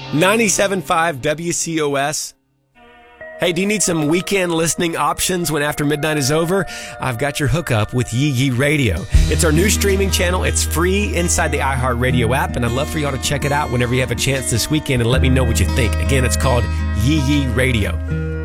97.5 WCOS. Hey, do you need some weekend listening options when after midnight is over? I've got your hookup with Yee Yee Radio. It's our new streaming channel. It's free inside the iHeartRadio app, and I'd love for y'all to check it out whenever you have a chance this weekend and let me know what you think. Again, it's called Yee Yee Radio.